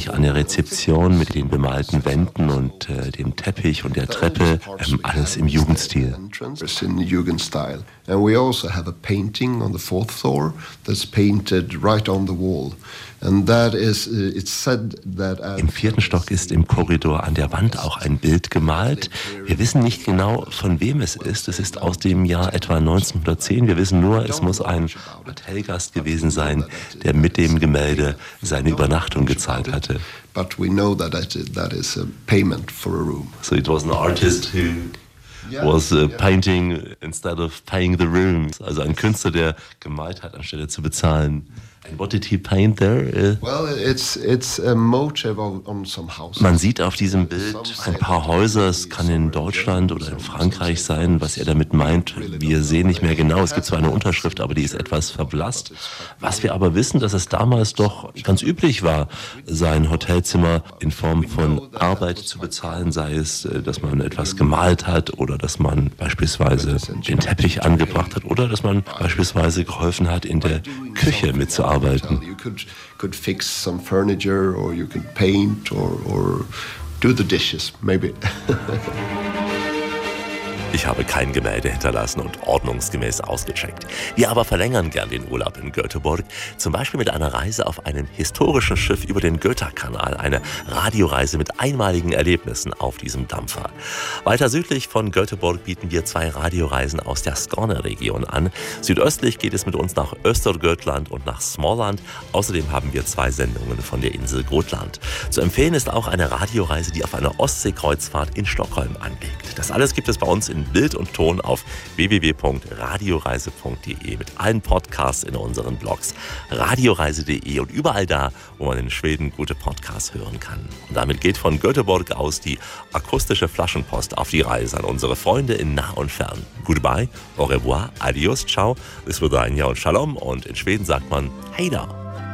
sich an der Rezeption mit den bemalten Wänden und dem Teppich und der Treppe, alles im Jugendstil. And we also have a painting on the fourth floor that's painted right on the wall. And that is, it's said that Im 4. Stock ist im Korridor an der Wand auch ein Bild gemalt. Wir wissen nicht genau, von wem es ist. Es ist aus dem Jahr etwa 1910. Wir wissen nur, es muss ein Hotelgast gewesen sein, der mit dem Gemälde seine Übernachtung gezahlt hatte. But we know that is a payment for a room. So it was an artist who was painting instead of paying the room. Also ein Künstler, der gemalt hat, anstelle zu bezahlen. And what did he paint there? Well, it's a motive on some houses. Man sieht auf diesem Bild ein paar Häuser. Es kann in Deutschland oder in Frankreich sein. Was er damit meint, wir sehen nicht mehr genau. Es gibt zwar eine Unterschrift, aber die ist etwas verblasst. Was wir aber wissen, dass es damals doch ganz üblich war, sein Hotelzimmer in Form von Arbeit zu bezahlen, sei es, dass man etwas gemalt hat oder dass man beispielsweise den Teppich angebracht hat oder dass man beispielsweise geholfen hat, in der Küche mitzuarbeiten. You could fix some furniture or you could paint or do the dishes, maybe. Ich habe kein Gemälde hinterlassen und ordnungsgemäß ausgecheckt. Wir aber verlängern gern den Urlaub in Göteborg, zum Beispiel mit einer Reise auf einem historischen Schiff über den Götakanal, eine Radioreise mit einmaligen Erlebnissen auf diesem Dampfer. Weiter südlich von Göteborg bieten wir 2 Radioreisen aus der Skåne-Region an. Südöstlich geht es mit uns nach Östergötland und nach Småland. Außerdem haben wir 2 Sendungen von der Insel Gotland. Zu empfehlen ist auch eine Radioreise, die auf einer Ostseekreuzfahrt in Stockholm anlegt. Das alles gibt es bei uns in Bild und Ton auf www.radioreise.de mit allen Podcasts in unseren Blogs radioreise.de und überall da, wo man in Schweden gute Podcasts hören kann. Und damit geht von Göteborg aus die akustische Flaschenpost auf die Reise an unsere Freunde in nah und fern. Goodbye, au revoir, adios, ciao, bis vidania und shalom und in Schweden sagt man hej då.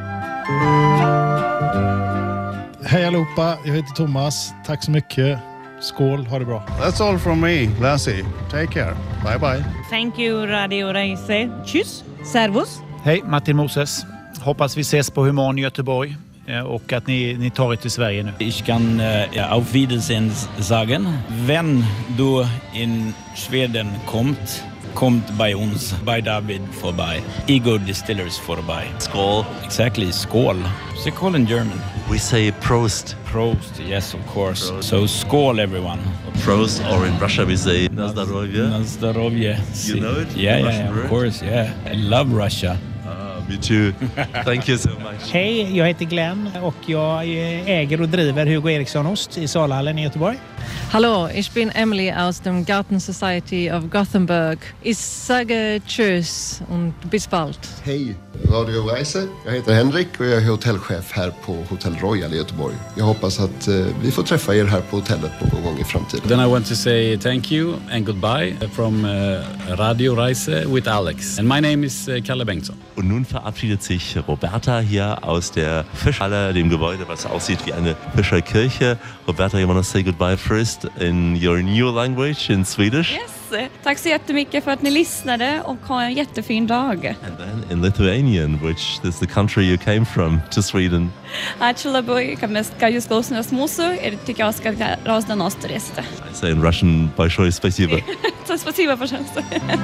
Hej allihopa, jag heter Thomas. Tack så mycket. Skål, ha det bra. That's all from me, Lassie. Take care. Bye bye. Thank you, Radio Reise. Tschüss. Servus. Hej, Martin Moses. Hoppas vi ses på Human i Göteborg och att ni tar er till Sverige nu. Ich kann auf Wiedersehen sagen. Wenn du in Schweden kommt bei uns, bei David vorbei. Igor Distillers vorbei. Skål. Exactly, skål. They call in German. We say Prost. Prost, yes, of course. So skål, everyone. Prost, or in Russia we say Nazdarovye. Nazdarovye. You know it? Yeah, of course, yeah. I love Russia. Me too. Thank you so much. Hej, jag heter Glenn och jag äger och driver Hugo Eriksson Ost i Salhallen i Göteborg. Hallo, ich bin Emily aus dem Garten Society of Gothenburg. Ich sage tschüss und bis bald. Hej, Radio Reise. Jag heter Henrik och jag är hotellchef här på Hotel Royal i Göteborg. Jag hoppas att vi får träffa er här på hotellet någon gång i framtiden. Then I want to say thank you and goodbye from Radio Reise with Alex. And my name is Kalle Bengtsson. Und nun verabschiedet sich Roberta hier aus der Fischhalle, dem Gebäude, was aussieht wie eine Fischerkirche. Roberta, you want to say goodbye first in your new language, in Swedish? Yes, tack så jättemycket för att ni lyssnade och ha en jättefin dag. And then in Lithuanian, which is the country you came from to Sweden. Ačiū labai, kad mes jūs klausomės mūsų ir tikiuosi, kad geros dienos turėsite. I say in Russian, большое спасибо. Спасибо, пожалуйста.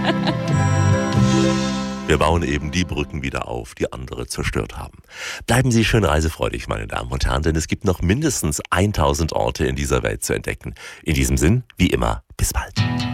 Wir bauen eben die Brücken wieder auf, die andere zerstört haben. Bleiben Sie schön reisefreudig, meine Damen und Herren, denn es gibt noch mindestens 1000 Orte in dieser Welt zu entdecken. In diesem Sinn, wie immer, bis bald.